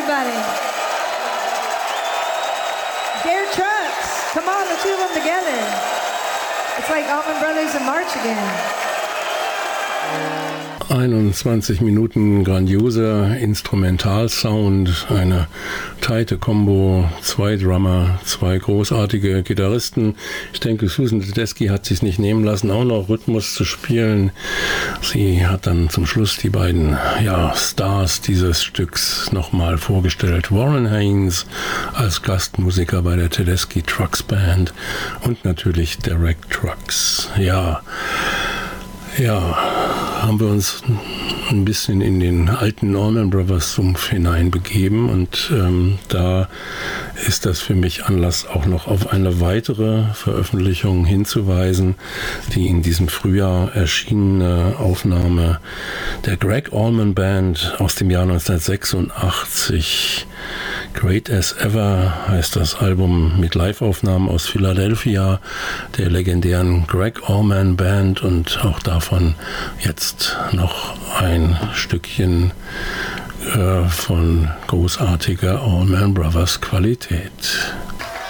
everybody. Dare Trucks. Come on, the two of them together. It's like Allman Brothers in March again. 21 Minuten grandioser Instrumentalsound, eine tighte Combo, 2 Drummer, 2 großartige Gitarristen. Ich denke, Susan Tedeschi hat sich nicht nehmen lassen, auch noch Rhythmus zu spielen. Sie hat dann zum Schluss die beiden Stars dieses Stücks nochmal vorgestellt. Warren Haynes als Gastmusiker bei der Tedeschi Trucks Band und natürlich Derek Trucks. Haben wir uns ein bisschen in den alten Allman Brothers Sumpf hineinbegeben und da ist das für mich Anlass, auch noch auf eine weitere Veröffentlichung hinzuweisen, die in diesem Frühjahr erschienene Aufnahme der Greg Allman Band aus dem Jahr 1986. Great as Ever heißt das Album mit Live-Aufnahmen aus Philadelphia, der legendären Greg Allman Band, und auch davon jetzt noch ein Stückchen von großartiger Allman Brothers Qualität.